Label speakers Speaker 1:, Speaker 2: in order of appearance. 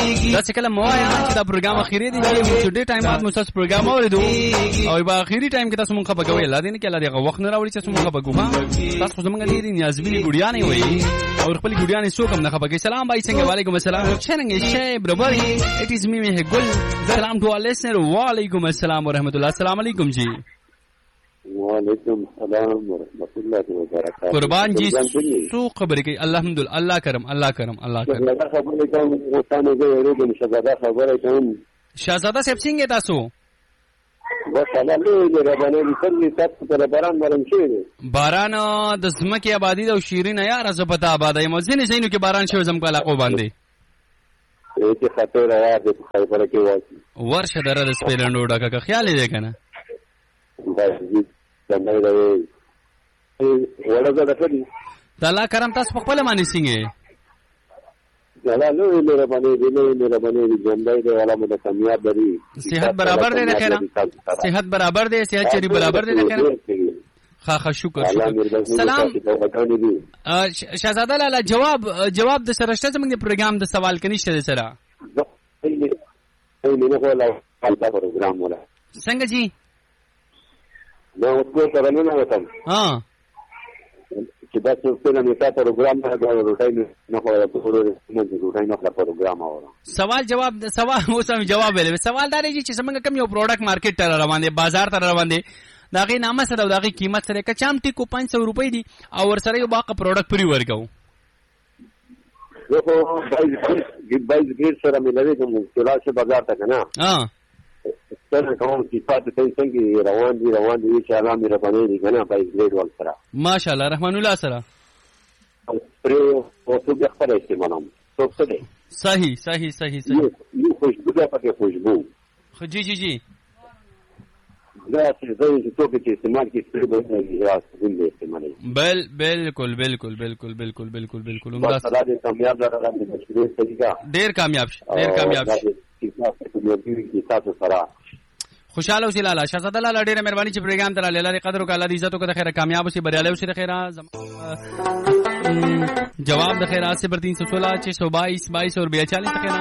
Speaker 1: دا څه کله موایا چې دا پروګرام اخیری دی چې ډېر ټایم بعد موږ پروګرام اوریدو او په اخیری ټایم کې تاسو مونږ خبر کوي الله دې نه کې الله دې وخت نه راوړي چې موږ خبر کوو تاسو زمونږ دې نیازبینی ګډیا نه وي او خپل ګډیا نه څوک هم نه خبر کوي سلام بھائی څنګه وعلیکم السلام څنګه شی برابر it is me me ګل سلام ټو listener وعلیکم السلام ورحمت الله السلام علیکم جی
Speaker 2: وعلیکم السلام ورحمت الله وبرکاته
Speaker 1: قربان جی سو خبرې کوي الحمدلله الله کرم الله کرم الله کرم
Speaker 2: دا خبرې کوم وطن دې ورته شهزاده خبرې کوم
Speaker 1: شهزاده صاحب څنګه تاسو
Speaker 2: وسلام له ربانه لسلی تاسو ته باران مرم شي
Speaker 1: باران د زمکه آبادی د شیرین یار زبتا آبادی مزنه زینو کې باران شو زم کله کو باندې
Speaker 2: چې خطر راځي په خبره کې وایي
Speaker 1: ورشه دره د سپیلندو ډکه خیال دې کنه الله کرم تاسو په خپل معنی څنګه
Speaker 2: جلالو مهرباني ژوندۍ دی والا مو د کامیاب دی
Speaker 1: صحت برابر دی نه خیره صحت برابر دی صحت چری برابر دی نه خیره ها شکر سلام شهزاده لاله جواب د سرشته زموږ د پروګرام د سوال کني شته سره څنګه جی
Speaker 2: نو اوس ته نه وته
Speaker 1: ها
Speaker 2: چې دا څه نه میتا پروګرام نه دا روټای نه کوو نه روټای نه پروګرام اورم
Speaker 1: سوال اوسم جواب ویل سوال دا دی چې څنګه کوم یو پروډکټ مارکیټ ته روان دي بازار ته روان دي داغه نامه سره او داغه قیمت سره کچام ټیکو 500 روپۍ دي او ور سره یو باقه پروډکټ پری ورکو
Speaker 2: یو بایز ګیر سره ملوي کوم چې بازار ته کنه
Speaker 1: ها
Speaker 2: سره کوم چې پاتې څنګه روان دي چې الله مې ربانه دي کنه بایز ګیر ول سره
Speaker 1: ماشاءالله رحمان الله سره
Speaker 2: پرې او څه خبره استعمالوم څه څه
Speaker 1: صحیح
Speaker 2: یو خوشبو ده پکې خوشبو
Speaker 1: جی
Speaker 2: دا چې زه څه کې استعمال کې سپری به یا څنګه استعمالي بالکل همدا ساده کامیاب راغلی
Speaker 1: ډیر کامیاب خوشاله اوسې لاله شهزاده لاله ډیره مهرباني چې پروګرام ته لاله لري قدر وکړه الله دې عزت وکړه خیره کامیاب اوسې بریالی اوسې خیره جواب د خیره 0316 622 22 اور 42 خیره